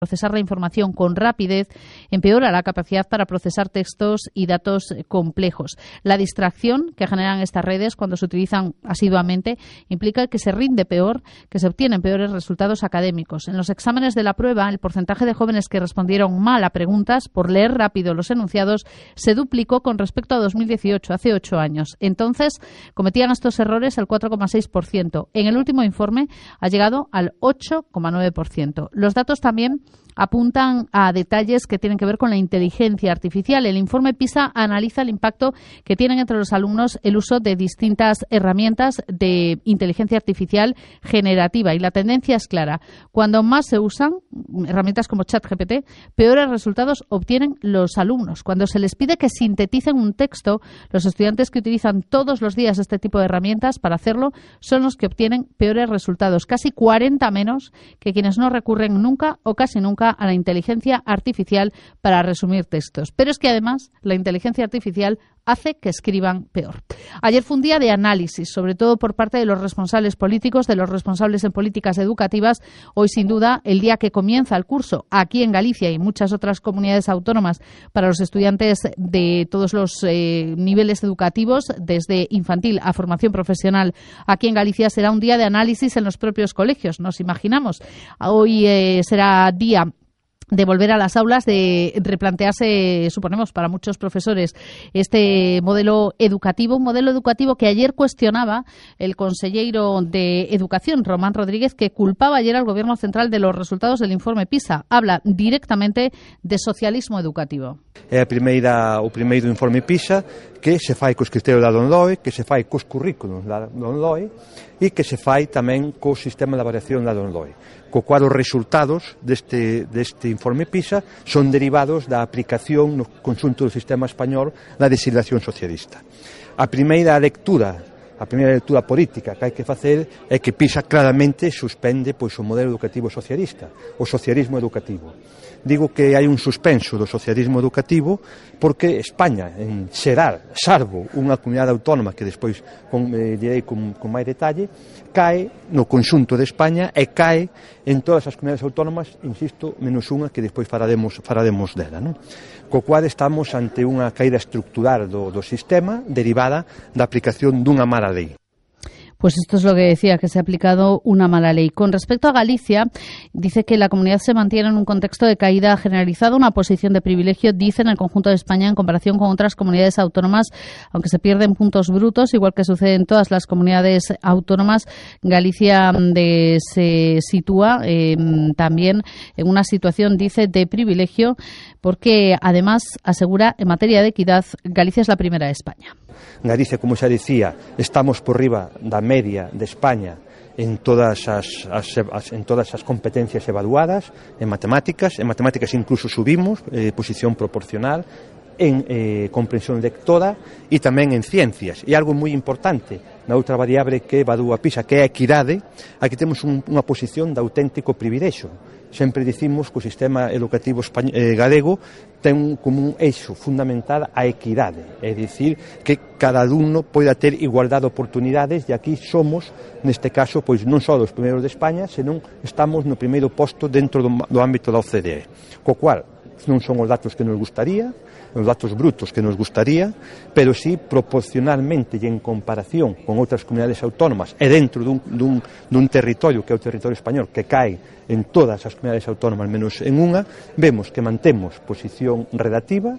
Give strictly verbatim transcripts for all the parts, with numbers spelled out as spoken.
procesar la información con rapidez empeora la capacidad para procesar textos y datos complejos. La distracción que generan estas redes cuando se utilizan asiduamente implica que se rinde peor, que se obtienen peores resultados académicos. En los exámenes de la prueba, el porcentaje de jóvenes que respondieron mal a preguntas por leer rápido los enunciados se duplicó con respecto a dos mil dieciocho, hace ocho años. Entonces, cometían estos errores el cuatro coma seis por ciento. En el último informe ha llegado al ocho coma nueve por ciento. Los datos también apuntan a detalles que tienen que ver con la inteligencia artificial. El informe PISA analiza el impacto que tienen entre los alumnos el uso de distintas herramientas de inteligencia artificial generativa, y la tendencia es clara. Cuando más se usan herramientas como ChatGPT, peores resultados obtienen los alumnos. Cuando se les pide que sinteticen un texto, los estudiantes que utilizan todos los días este tipo de herramientas para hacerlo son los que obtienen peores resultados, casi cuarenta menos que quienes no recurren nunca o casi nunca a la inteligencia artificial para resumir textos. Pero es que además la inteligencia artificial hace que escriban peor. Ayer fue un día de análisis, sobre todo por parte de los responsables políticos, de los responsables en políticas educativas. Hoy, sin duda, el día que comienza el curso aquí en Galicia y muchas otras comunidades autónomas para los estudiantes de todos los eh, niveles educativos, desde infantil a formación profesional aquí en Galicia, será un día de análisis en los propios colegios, nos imaginamos. Hoy eh, será día de volver a las aulas, de replantearse, suponemos, para muchos profesores este modelo educativo, un modelo educativo que ayer cuestionaba el consellero de Educación, Román Rodríguez, que culpaba ayer al Gobierno central de los resultados del informe PISA. Habla directamente de socialismo educativo. É a primeira, o primeiro informe PISA que se fai cos criterios da LOMLOE, que se fai cos currículos da LOMLOE e que se fai tamén co sistema de avaliación da LOMLOE. Co cual os resultados deste, deste informe PISA son derivados da aplicación no conxunto do sistema español da legislación socialista. A primeira lectura, a primeira lectura política que hai que facer é que PISA claramente suspende pois o modelo educativo socialista, o socialismo educativo. Digo que hai un suspenso do socialismo educativo porque España, en xeral, salvo unha comunidade autónoma que despois con, eh, direi con, con máis detalle, cae no conxunto de España e cae en todas as comunidades autónomas, insisto, menos unha que despois fararemos, fararemos dela, non? Co cual estamos ante unha caída estructural do, do sistema derivada da aplicación dunha mala lei. Pues esto es lo que decía, que se ha aplicado una mala ley. Con respecto a Galicia, dice que la comunidad se mantiene en un contexto de caída generalizada, una posición de privilegio, dice, en el conjunto de España en comparación con otras comunidades autónomas, aunque se pierden puntos brutos, igual que sucede en todas las comunidades autónomas. Galicia de, se sitúa eh, también en una situación, dice, de privilegio, porque además asegura, en materia de equidad, Galicia es la primera de España. Galicia, como xa dicía, estamos por riba da media de España en todas as, as, as, en todas as competencias evaluadas, en matemáticas, en matemáticas incluso subimos, eh, posición proporcional, en eh, comprensión lectora e tamén en ciencias. E algo moi importante, na outra variable que evalúa PISA, que é a equidade, aquí temos un, unha posición de auténtico privilexio. Sempre dicimos que o sistema educativo español, eh, galego ten como un eixo fundamental a equidade, é dicir, que cada alumno poida ter igualdade de oportunidades, e aquí somos, neste caso, pois non só os primeiros de España, senón estamos no primeiro posto dentro do, do ámbito da O C D E, co cual non son os datos que nos gustaría, os datos brutos que nos gustaría, pero sí proporcionalmente e en comparación con outras comunidades autónomas e dentro dun, dun, dun territorio que é o territorio español, que cae en todas as comunidades autónomas menos en unha, vemos que mantemos posición relativa.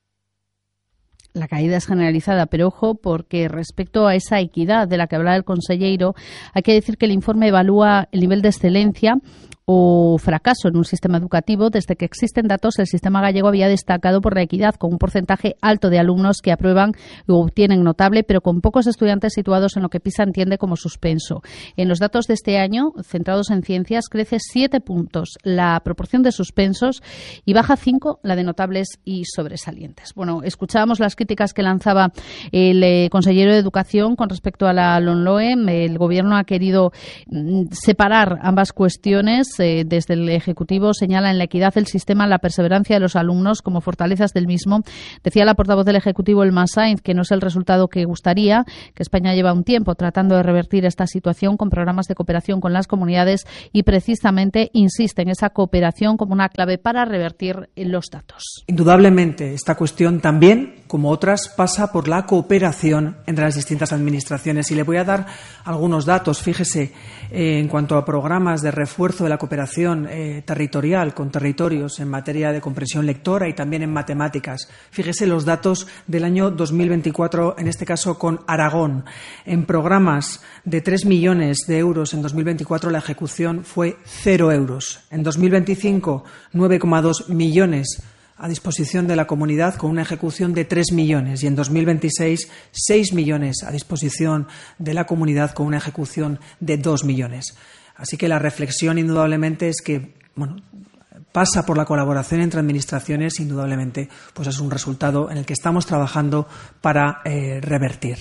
La caída es generalizada, pero ojo, porque respecto a esa equidad de la que hablaba el consellero, hay que decir que el informe evalúa el nivel de excelencia o fracaso en un sistema educativo. Desde que existen datos, el sistema gallego había destacado por la equidad, con un porcentaje alto de alumnos que aprueban o obtienen notable, pero con pocos estudiantes situados en lo que PISA entiende como suspenso. En los datos de este año, centrados en ciencias, crece siete puntos la proporción de suspensos y baja cinco la de notables y sobresalientes. Bueno, escuchábamos las críticas que lanzaba el eh, consejero de Educación con respecto a la LOMLOE. El Gobierno ha querido mm, separar ambas cuestiones. eh, desde el Ejecutivo señalan la equidad del sistema, la perseverancia de los alumnos como fortalezas del mismo. Decía la portavoz del Ejecutivo, Elma Sainz, que no es el resultado que gustaría, que España lleva un tiempo tratando de revertir esta situación con programas de cooperación con las comunidades y precisamente insiste en esa cooperación como una clave para revertir los datos. Indudablemente, esta cuestión también, como otras, pasa por la cooperación entre las distintas administraciones. Y le voy a dar algunos datos. Fíjese, eh, en cuanto a programas de refuerzo de la cooperación eh, territorial con territorios en materia de comprensión lectora y también en matemáticas. Fíjese los datos del año dos mil veinticuatro, en este caso con Aragón. En programas de tres millones de euros en dos mil veinticuatro la ejecución fue cero euros. En dos mil veinticinco, nueve coma dos millones a disposición de la comunidad con una ejecución de tres millones y en dos mil veintiséis seis millones a disposición de la comunidad con una ejecución de dos millones. Así que la reflexión indudablemente es que, bueno, pasa por la colaboración entre administraciones, indudablemente, pues es un resultado en el que estamos trabajando para eh, revertir.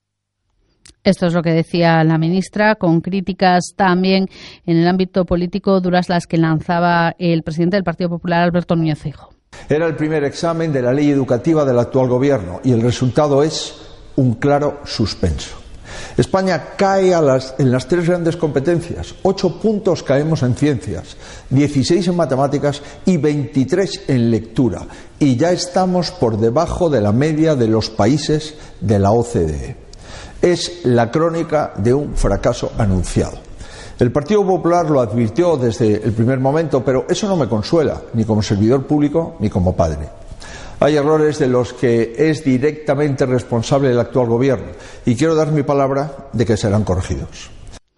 Esto es lo que decía la ministra, con críticas también en el ámbito político duras las que lanzaba el presidente del Partido Popular, Alberto Núñez Feijóo. Era el primer examen de la ley educativa del actual Gobierno y el resultado es un claro suspenso. España cae a las, en las tres grandes competencias. Ocho puntos caemos en ciencias, dieciséis en matemáticas y veintitrés en lectura. Y ya estamos por debajo de la media de los países de la O C D E. Es la crónica de un fracaso anunciado. El Partido Popular lo advirtió desde el primer momento, pero eso no me consuela, ni como servidor público ni como padre. Hay errores de los que es directamente responsable el actual Gobierno y quiero dar mi palabra de que serán corregidos.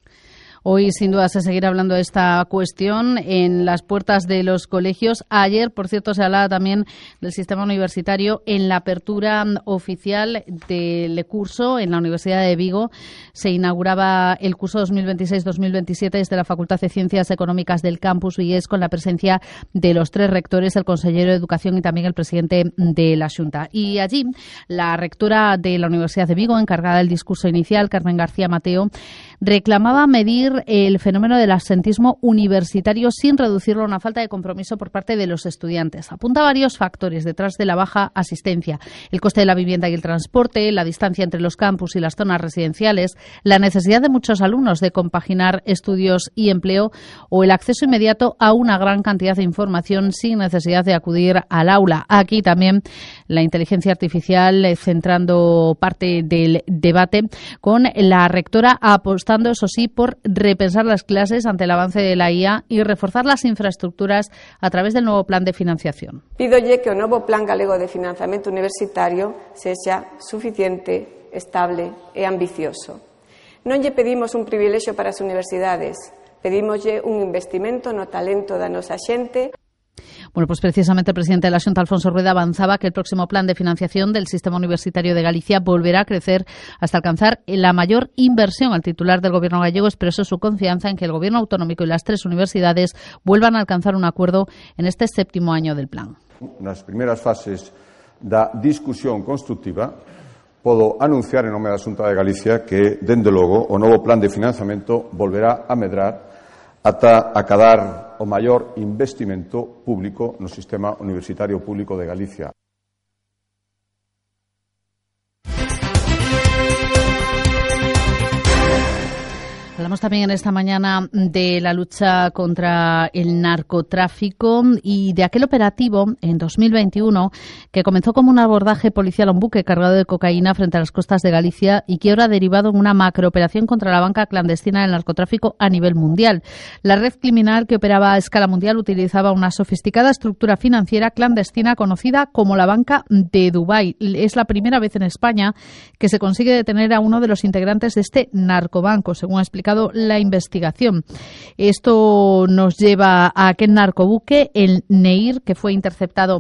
Hoy, sin duda, se seguirá hablando de esta cuestión en las puertas de los colegios. Ayer, por cierto, se hablaba también del sistema universitario en la apertura oficial del curso en la Universidad de Vigo. Se inauguraba el curso dos mil veintiséis dos mil veintisiete desde la Facultad de Ciencias Económicas del campus Vigués con la presencia de los tres rectores, el consejero de Educación y también el presidente de la Xunta. Y allí, la rectora de la Universidad de Vigo, encargada del discurso inicial, Carmen García Mateo, reclamaba medir el fenómeno del absentismo universitario sin reducirlo a una falta de compromiso por parte de los estudiantes. Apunta varios factores detrás de la baja asistencia: el coste de la vivienda y el transporte, la distancia entre los campus y las zonas residenciales, la necesidad de muchos alumnos de compaginar estudios y empleo o el acceso inmediato a una gran cantidad de información sin necesidad de acudir al aula. Aquí también la inteligencia artificial eh, centrando parte del debate, con la rectora apostando, eso sí, por repensar las clases ante el avance de la I A y reforzar las infraestructuras a través del nuevo plan de financiación. Pídolle que o novo plan galego de financiamento universitario sexa suficiente, estable e ambicioso. Non lle pedimos un privilexio para as universidades, pedímoslle un investimento no talento da nosa xente. Bueno, pues precisamente el presidente de la Xunta, Alfonso Rueda, avanzaba que el próximo plan de financiación del Sistema Universitario de Galicia volverá a crecer hasta alcanzar la mayor inversión. El titular del Gobierno gallego expresó su confianza en que el Gobierno autonómico y las tres universidades vuelvan a alcanzar un acuerdo en este séptimo año del plan. Nas primeiras fases da discusión constructiva, podo anunciar en nome da Xunta de Galicia que, dende logo, o novo plan de financiamento volverá a medrar ata acadar o maior investimento público no sistema universitario público de Galicia. Hablamos también en esta mañana de la lucha contra el narcotráfico y de aquel operativo en dos mil veintiuno que comenzó como un abordaje policial a un buque cargado de cocaína frente a las costas de Galicia y que ahora ha derivado en una macrooperación contra la banca clandestina del narcotráfico a nivel mundial. La red criminal, que operaba a escala mundial, utilizaba una sofisticada estructura financiera clandestina conocida como la Banca de Dubái. Es la primera vez en España que se consigue detener a uno de los integrantes de este narcobanco, según ha explicado la investigación. Esto nos lleva a aquel narcobuque, el Neir, que fue interceptado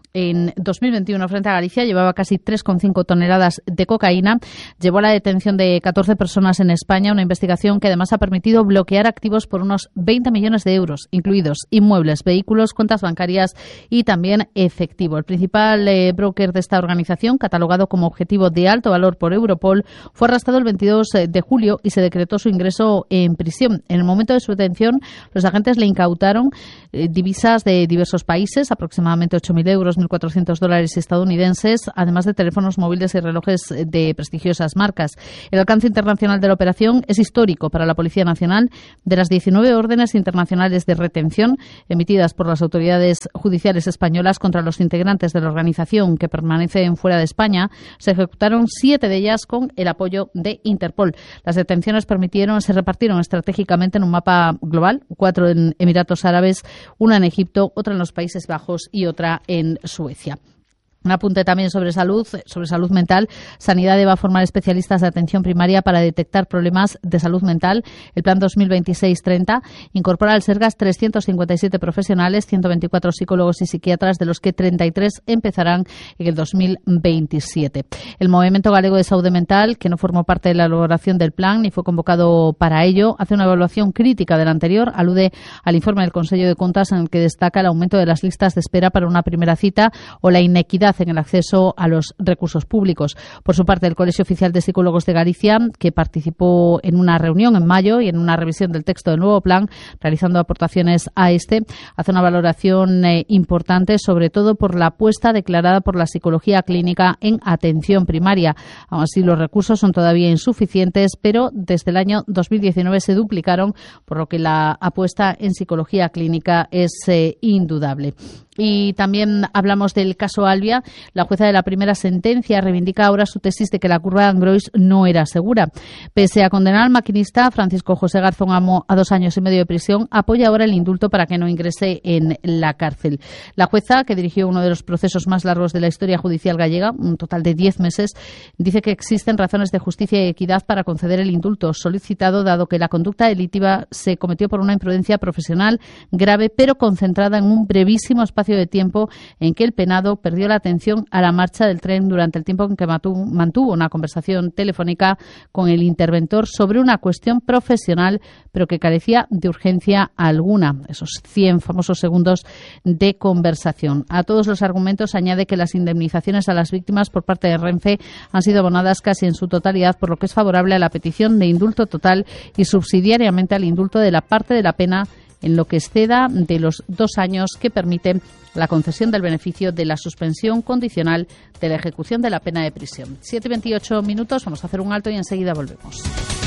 en dos mil veintiuno frente a Galicia llevaba casi tres coma cinco toneladas de cocaína. Llevó a la detención de catorce personas en España, una investigación que además ha permitido bloquear activos por unos veinte millones de euros, incluidos inmuebles, vehículos, cuentas bancarias y también efectivo. El principal eh, broker de esta organización, catalogado como objetivo de alto valor por Europol, fue arrestado el veintidós de julio y se decretó su ingreso en prisión. En el momento de su detención, los agentes le incautaron eh, divisas de diversos países, aproximadamente ocho mil euros, mil cuatrocientos dólares estadounidenses, además de teléfonos móviles y relojes de prestigiosas marcas. El alcance internacional de la operación es histórico para la Policía Nacional. De las diecinueve órdenes internacionales de retención emitidas por las autoridades judiciales españolas contra los integrantes de la organización que permanecen fuera de España, se ejecutaron siete de ellas con el apoyo de Interpol. Las detenciones permitieron, se repartieron estratégicamente en un mapa global, cuatro en Emiratos Árabes, una en Egipto, otra en los Países Bajos y otra en Suecia. Un apunte también sobre salud, sobre salud mental. Sanidad va a formar especialistas de atención primaria para detectar problemas de salud mental. El plan dos mil veintiséis treinta incorpora al Sergas trescientos cincuenta y siete profesionales, ciento veinticuatro psicólogos y psiquiatras, de los que treinta y tres empezarán en el dos mil veintisiete. El Movimiento Galego de Saúde Mental, que no formó parte de la elaboración del plan ni fue convocado para ello, hace una evaluación crítica del anterior. Alude al informe del Consejo de Cuentas en el que destaca el aumento de las listas de espera para una primera cita o la inequidad en el acceso a los recursos públicos. Por su parte, el Colegio Oficial de Psicólogos de Galicia, que participó en una reunión en mayo y en una revisión del texto del nuevo plan, realizando aportaciones a este, hace una valoración eh, importante, sobre todo por la apuesta declarada por la psicología clínica en atención primaria. Aún así, los recursos son todavía insuficientes, pero desde el año dos mil diecinueve se duplicaron, por lo que la apuesta en psicología clínica es eh, indudable. Y también hablamos del caso Albia. La jueza de la primera sentencia reivindica ahora su tesis de que la curva de Angrois no era segura. Pese a condenar al maquinista Francisco José Garzón Amo a dos años y medio de prisión, apoya ahora el indulto para que no ingrese en la cárcel. La jueza, que dirigió uno de los procesos más largos de la historia judicial gallega, un total de diez meses, dice que existen razones de justicia y equidad para conceder el indulto solicitado, dado que la conducta delictiva se cometió por una imprudencia profesional grave, pero concentrada en un brevísimo espacio de tiempo en que el penado perdió la atención a la marcha del tren durante el tiempo en que mantuvo una conversación telefónica con el interventor sobre una cuestión profesional, pero que carecía de urgencia alguna. Esos cien famosos segundos de conversación. A todos los argumentos añade que las indemnizaciones a las víctimas por parte de Renfe han sido abonadas casi en su totalidad, por lo que es favorable a la petición de indulto total y subsidiariamente al indulto de la parte de la pena en lo que exceda de los dos años que permite la concesión del beneficio de la suspensión condicional de la ejecución de la pena de prisión. siete y veintiocho minutos, vamos a hacer un alto y enseguida volvemos.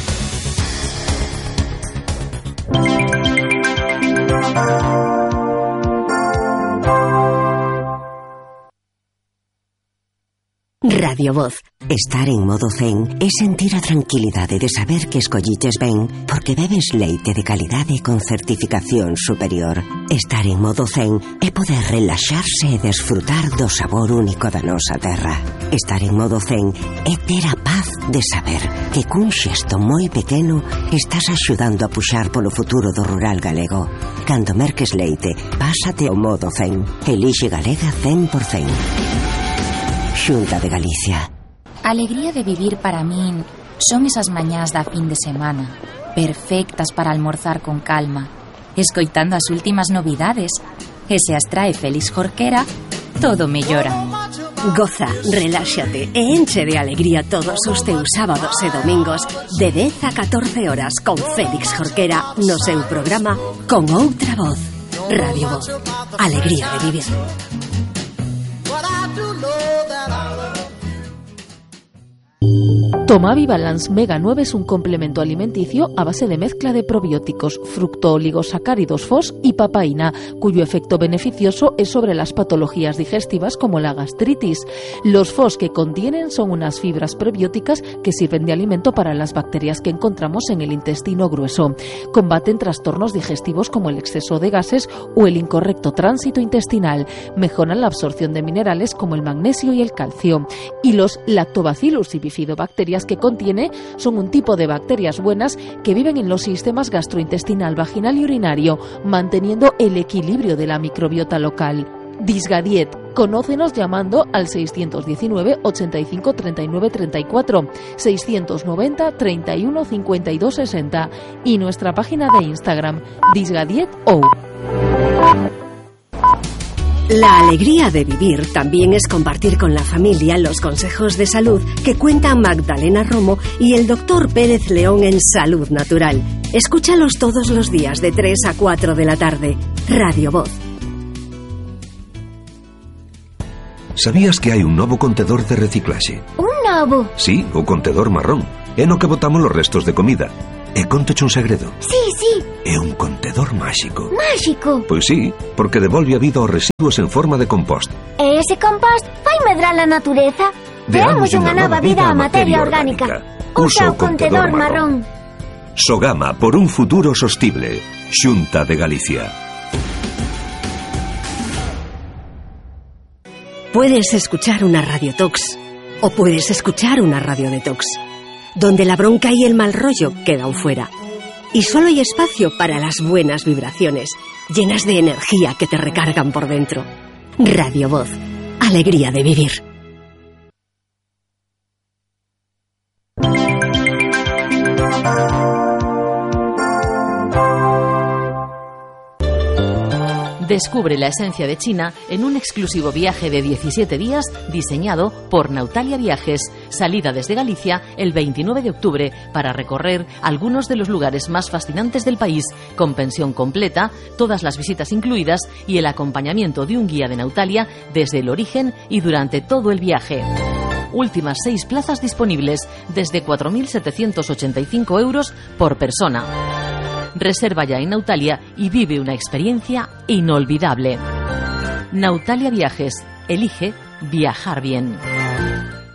Radio Voz. Estar en modo zen é sentir a tranquilidade de saber que escolliches ben porque bebes leite de calidade con certificación superior. Estar en modo zen é poder relaxarse e desfrutar do sabor único da nosa terra. Estar en modo zen é ter a paz de saber que cun xesto moi pequeno estás axudando a puxar polo futuro do rural galego. Cando merques leite, pásate ao modo zen. Elixe Galega cen por cen. Xunta de Galicia. A alegría de vivir para min son esas mañás da fin de semana, perfectas para almorzar con calma, escoitando as últimas novidades, e se as trae Félix Jorquera, todo mellora. Goza, reláxate e enche de alegría todos os teus sábados e domingos de dez a catorce horas con Félix Jorquera no seu programa Con Outra Voz. Radio Voz. Alegría de vivir. Tomavi Balance Mega nueve es un complemento alimenticio a base de mezcla de probióticos, fructooligosacáridos F O S y papaína, cuyo efecto beneficioso es sobre las patologías digestivas como la gastritis. Los F O S que contienen son unas fibras prebióticas que sirven de alimento para las bacterias que encontramos en el intestino grueso. Combaten trastornos digestivos como el exceso de gases o el incorrecto tránsito intestinal. Mejoran la absorción de minerales como el magnesio y el calcio. Y los lactobacillus y bifidobacterias que contiene son un tipo de bacterias buenas que viven en los sistemas gastrointestinal, vaginal y urinario, manteniendo el equilibrio de la microbiota local. Disgadiet, Conócenos llamando al seiscientos diecinueve ochenta y cinco treinta y nueve treinta y cuatro, seiscientos noventa treinta y uno cincuenta y dos sesenta y nuestra página de Instagram, disgadietou. La alegría de vivir también es compartir con la familia los consejos de salud que cuentan Magdalena Romo y el doctor Pérez León en Salud Natural. Escúchalos todos los días de tres a cuatro de la tarde. Radio Voz. Sabías que hai un novo contedor de reciclaxe? Un novo? Sí, o contedor marrón. É no que botamos os restos de comida. E conteche un segredo. Sí, sí. É un contedor máxico. Máxico? Pois sí, porque devolve a vida aos residuos en forma de compost. E ese compost vai medrar a natureza? Deamos unha nova vida á materia orgánica. Usa o contedor marrón. Sogama por un futuro sostible. Xunta de Galicia. Puedes escuchar una radiotox o puedes escuchar una radiodetox, donde la bronca y el mal rollo quedan fuera. Y solo hay espacio para las buenas vibraciones, llenas de energía que te recargan por dentro. Radio Voz. Alegría de vivir. Descubre la esencia de China en un exclusivo viaje de diecisiete días diseñado por Nautalia Viajes. Salida desde Galicia el veintinueve de octubre para recorrer algunos de los lugares más fascinantes del país, con pensión completa, todas las visitas incluidas y el acompañamiento de un guía de Nautalia desde el origen y durante todo el viaje. Últimas seis plazas disponibles desde cuatro mil setecientos ochenta y cinco euros por persona. Reserva ya en Nautalia y vive una experiencia inolvidable. Nautalia Viajes. Elige viajar bien.